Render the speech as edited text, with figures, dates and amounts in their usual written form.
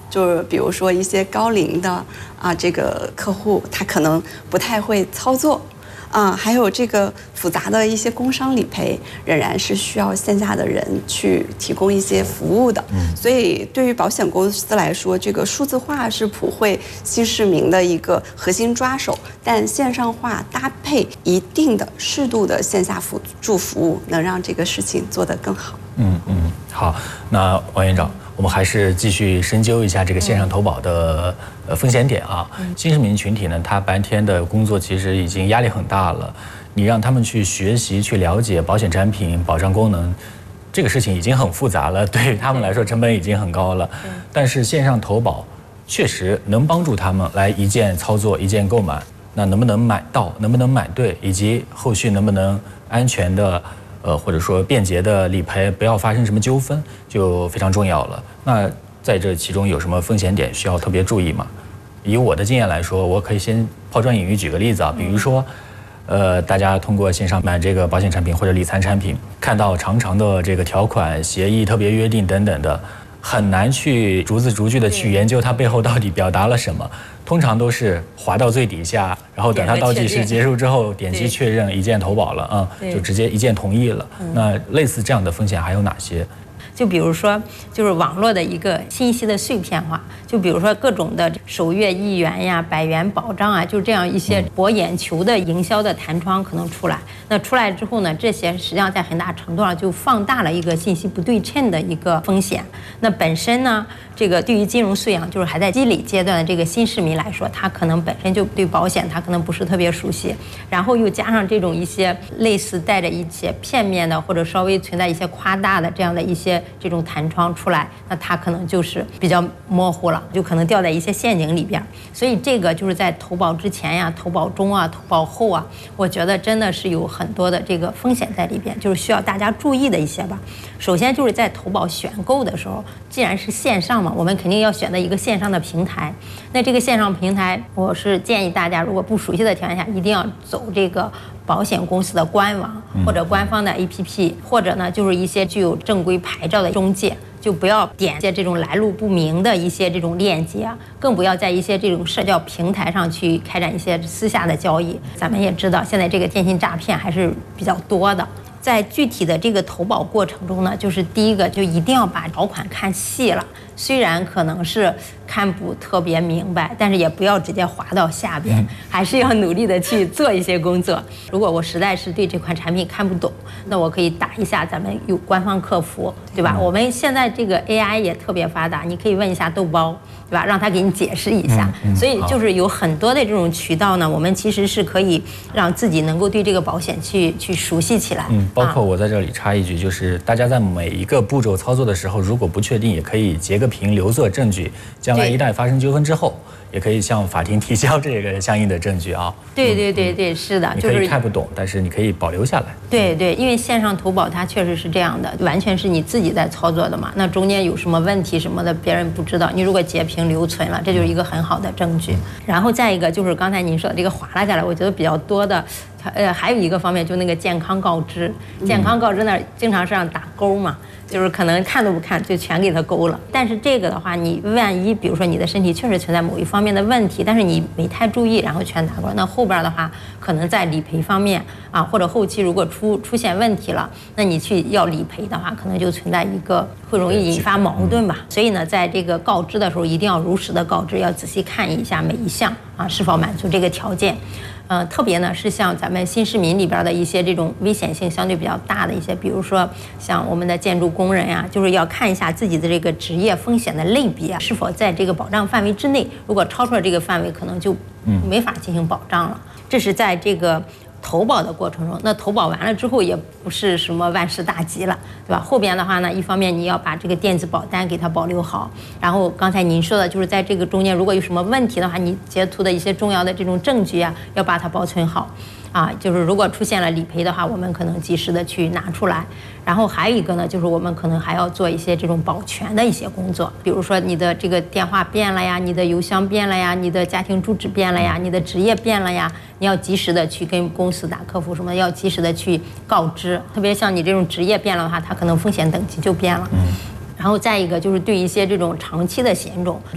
就是比如说一些高龄的这个客户，他可能不太会操作。还有这个复杂的一些工伤理赔，仍然是需要线下的人去提供一些服务的。所以对于保险公司来说，这个数字化是普惠新市民的一个核心抓手，但线上化搭配一定的适度的线下辅助服务，能让这个事情做得更好。 好，那王院长，我们还是继续深究一下这个线上投保的风险点啊。新市民群体呢，他白天的工作其实已经压力很大了，你让他们去学习、去了解保险产品、保障功能，这个事情已经很复杂了，对于他们来说成本已经很高了。但是线上投保确实能帮助他们来一键操作、一键购买，那能不能买到、能不能买对，以及后续能不能安全的或者说便捷的理赔，不要发生什么纠纷，就非常重要了。那在这其中有什么风险点需要特别注意吗？以我的经验来说，我可以先抛砖引玉举个例子啊，比如说，大家通过线上买这个保险产品或者理财产品，看到长长的这个条款、协议、特别约定等等的，很难去逐字逐句的去研究它背后到底表达了什么。通常都是滑到最底下，然后等它倒计时结束之后，点击确认，一键投保了就直接一键同意了。那类似这样的风险还有哪些？ 就比如说，就是网络的一个信息的碎片化，就比如说各种的首月1元呀、100元保障啊，就这样一些博眼球的营销的弹窗可能出来。那出来之后呢，这些实际上在很大程度上就放大了一个信息不对称的一个风险。那本身呢，这个对于金融素养就是还在积累阶段的这个新市民来说，他可能本身就对保险他可能不是特别熟悉，然后又加上这种一些类似带着一些片面的或者稍微存在一些夸大的这样的一些这种弹窗出来，那它可能就是比较模糊了，就可能掉在一些陷阱里边。所以这个就是在投保之前呀、投保中啊、投保后啊，我觉得真的是有很多的这个风险在里边，就是需要大家注意的一些吧。首先就是在投保选购的时候，既然是线上嘛，我们肯定要选择一个线上的平台。那这个线上平台，我是建议大家如果不熟悉的情况下，一定要走这个保险公司的官网或者官方的 APP， 或者呢就是一些具有正规牌照的中介，就不要点一些这种来路不明的一些这种链接啊，更不要在一些这种社交平台上去开展一些私下的交易。咱们也知道现在这个电信诈骗还是比较多的。在具体的这个投保过程中呢，就是第一个就一定要把条款看细了，虽然可能是看不特别明白，但是也不要直接滑到下边，还是要努力的去做一些工作。如果我实在是对这款产品看不懂，那我可以打一下咱们有官方客服，对吧？我们现在这个 AI 也特别发达，你可以问一下豆包，对吧？让他给你解释一下。所以就是有很多的这种渠道呢，我们其实是可以让自己能够对这个保险去熟悉起来。 包括我在这里插一句，就是大家在每一个步骤操作的时候，如果不确定，也可以截个屏留作证据，将来一旦发生纠纷之后，也可以向法庭提交这个相应的证据啊。 对，是的， 你可以看不懂，但是你可以保留下来。 对，因为线上投保它确实是这样的，完全是你自己在操作的嘛。那中间有什么问题什么的，别人不知道。你如果截屏留存了，这就是一个很好的证据。然后再一个就是刚才您说的这个划拉下来，我觉得比较多的。还有一个方面，就那个健康告知，健康告知那经常是让打勾嘛，就是可能看都不看就全给它勾了。但是这个的话，你万一比如说你的身体确实存在某一方面的问题，但是你没太注意，然后全打勾，那后边的话可能在理赔方面啊，或者后期如果出现问题了，那你去要理赔的话，可能就存在一个会容易引发矛盾吧。所以呢，在这个告知的时候，一定要如实的告知，要仔细看一下每一项啊是否满足这个条件。特别呢是像咱们新市民里边的一些这种危险性相对比较大的一些，比如说像我们的建筑工人呀，就是要看一下自己的这个职业风险的类别是否在这个保障范围之内，如果超出了这个范围，可能就没法进行保障了。这是在这个投保的过程中，那投保完了之后也不是什么万事大吉了，对吧？后边的话呢，一方面你要把这个电子保单给它保留好，然后刚才您说的就是在这个中间如果有什么问题的话，你截图的一些重要的这种证据啊，要把它保存好。就是如果出现了理赔的话，我们可能及时的去拿出来。然后还有一个呢，就是我们可能还要做一些这种保全的一些工作，比如说你的这个电话变了呀，你的邮箱变了呀，你的家庭住址变了呀，你的职业变了呀，你要及时的去跟公司打客服什么，要及时的去告知。特别像你这种职业变了的话，它可能风险等级就变了。然后再一个就是对一些这种长期的险种。